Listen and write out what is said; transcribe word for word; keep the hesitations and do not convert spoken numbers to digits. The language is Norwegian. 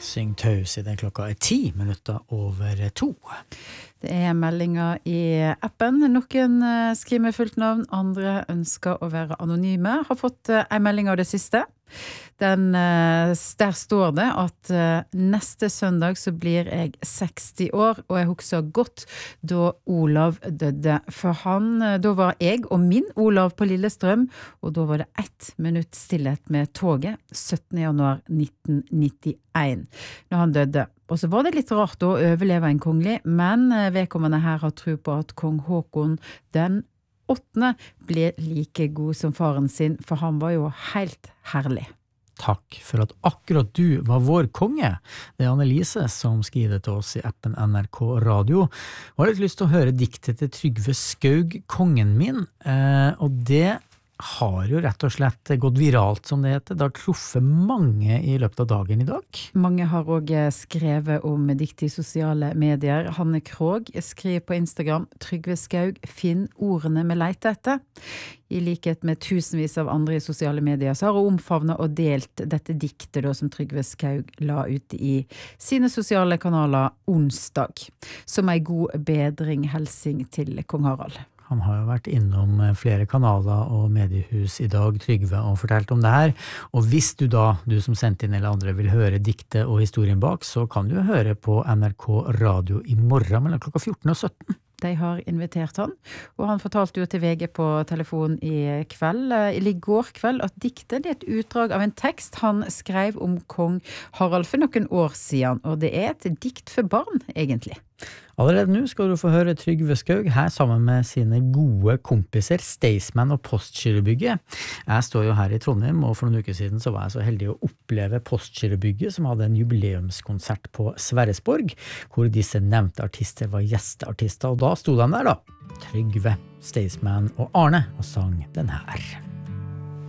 Syng taus I det klokka er ti minutter over to. Det er meldinger I appen. Noen skriver med fullt navn, andre ønsker å være anonyme. Har fått en melding av det siste. Den, der står det at neste søndag så blir jeg seksti år, og jeg husker godt da Olav døde. For han, da var jeg og min Olav på Lillestrøm, og da var det ett minutt stillhet med toget, syttende januar nitten nittien, når han døde. Og så var det litt rart å overleve en kongelig, men vedkommende her har tro på at kong Håkon den åttende ble like god som faren sin, for han var jo helt herlig. Takk for at akkurat du var vår konge. Det er Annelise som skriver til oss I appen N R K Radio. Og har litt lyst til å høre diktet til Trygve Skaug, kongen min. Eh, og det har jo rett og slett gått viralt, som det heter. Det har truffet mange I løpet av dagen I dag. Mange har også skrevet om dikt I sosiale medier. Hanne Krog skriver på Instagram, Trygve Skaug, finn ordene med leite etter. I likhet med tusenvis av andre I sosiale medier, så har hun omfavnet og delt dette diktet da, som Trygve Skaug la ut I sine sosiale kanaler onsdag, som en god bedring helsing til kong Harald. Han har jo vært innom flere kanaler og mediehus I dag, Trygve, og fortalt om det her. Og hvis du da, du som sendte inn eller andre, vil høre diktet og historien bak, så kan du høre på N R K Radio I morgen mellom klokka fjorten og sytten. De har invitert han, og han fortalte jo til V G på telefon I kveld, eller I går kveld, at diktet er et utdrag av en tekst han skrev om kong Harald for noen år siden, og det er et dikt for barn, egentlig. Allerede nå skal du få høre Trygve Skaug her sammen med sine gode kompiser Staysman og Postgirobygget. Jeg står jo her I Trondheim, og for noen uker siden så var jeg så heldig å oppleve Postgirobygget, som hadde en jubileumskonsert på Sverresborg, hvor disse nevnte artister var gjesteartister, og da stod de der da, Trygve, Staysman og Arne, og sang den her.